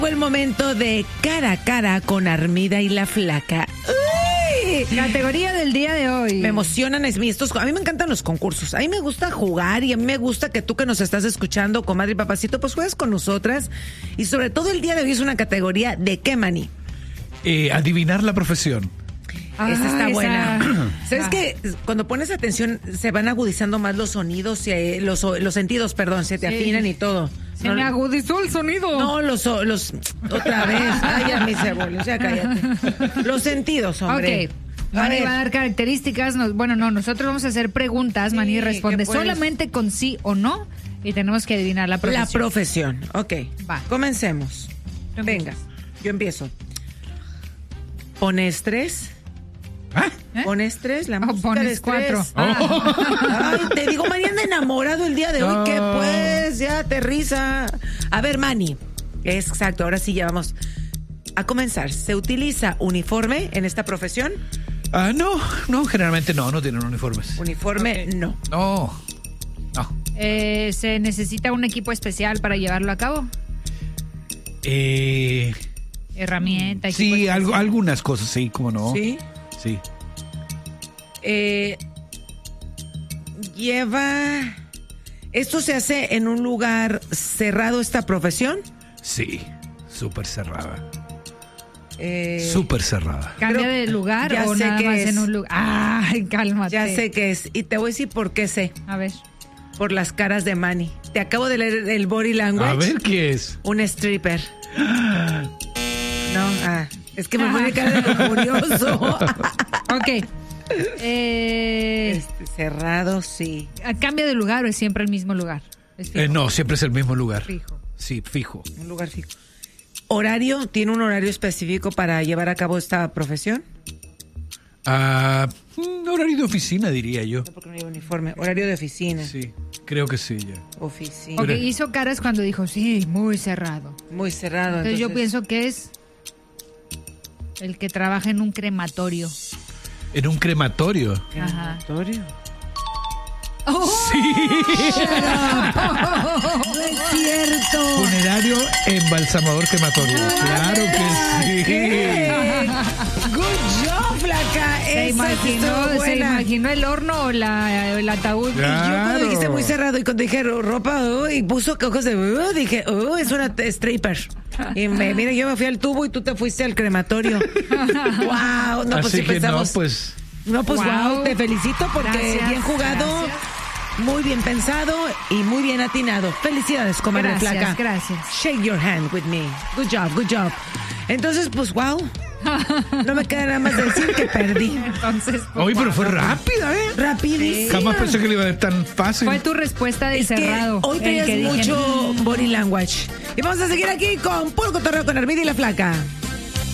Fue el momento de cara a cara con Armida y la Flaca. ¡Uy! Categoría del día de hoy. Me emocionan a mí me encantan los concursos. A mí me gusta jugar y a mí me gusta que tú que nos estás escuchando, comadre y papacito, pues juegues con nosotras. Y sobre todo el día de hoy es una categoría de ¿qué, Mani? Adivinar la profesión. Esa está buena. ¿Sabes Ah. que cuando pones atención se van agudizando más los sonidos, los sentidos, perdón, se te afinan y todo? Se me agudizó el sonido. No, los otra vez. Ay, ya me hice bola, o sea, cállate. Los sentidos, hombre. Ok. Mani va a dar características. Nosotros vamos a hacer preguntas. Sí, Mani responde ¿qué puedes? solamente con sí o no y tenemos que adivinar la profesión. La profesión. Ok. Va. Comencemos. Tú Venga, yo empiezo. ¿Pones 3? ¿Eh? ¿Pones 3? La música pones de 4. Ay, te digo, Mani anda enamorado el día de hoy. No. ¿Qué pues? Ya aterriza. A ver, Mani. Exacto, ahora sí ya vamos a comenzar. ¿Se utiliza uniforme en esta profesión? No, generalmente no tienen uniformes. Uniforme, Ok. no. No. ¿Se necesita un equipo especial para llevarlo a cabo? Herramienta, equipo Sí, especial. algunas cosas, sí, cómo no. ¿Sí? Sí. Lleva... ¿Esto se hace en un lugar cerrado, esta profesión? Sí, súper cerrada. Eh, Súper cerrada. ¿Cambia creo- de lugar ya o sé nada qué más es. en un lugar? Ay, cálmate. Ya sé qué es. Y te voy a decir por qué sé. A ver. Por las caras de Manny. Te acabo de leer el body language. A ver qué es. Un stripper. No, es que me pone cara de curioso. Ok. Cerrado, sí. ¿Cambia de lugar o es siempre el mismo lugar? Es fijo. No, siempre es el mismo lugar. Fijo. Sí, fijo. Un lugar fijo. ¿Horario? ¿Tiene un horario específico para llevar a cabo esta profesión? Horario de oficina, diría yo. No, porque no lleva uniforme. Horario de oficina. Sí, creo que sí, ya. Oficina. Ok, hizo caras cuando dijo, sí, muy cerrado. Muy cerrado. Entonces yo pienso que es el que trabaja en un crematorio. En un crematorio. Ajá. ¿Crematorio? Sí. No es cierto. Funerario embalsamador crematorio. Claro que sí. Good job, Flaca. ¿Se Esa sí estuvo imaginó buena. el horno o el ataúd? Ya. Yo cuando Claro. dijiste muy cerrado y cuando dije ropa y puso ojos de dije, es una stripper. Y mira, yo me fui al tubo y tú te fuiste al crematorio. Wow, no, pues Así sí que pensamos. no, pues. No, pues Wow. wow, te felicito porque Gracias, bien jugado, gracias. muy bien pensado y muy bien atinado. Felicidades, comadre Gracias, Flaca. gracias. Shake your hand with me. Good job, good job. Entonces, pues wow. No me queda nada más decir que perdí. Entonces, pues, Oye, pero fue wow. rápida, ¿eh? Rapidísimo. Jamás pensé que le iba a dar tan fácil. Fue tu respuesta de Es que cerrado. hoy el tenías que dije, mucho body language. Y vamos a seguir aquí con puro cotorreo con Armida y la Flaca.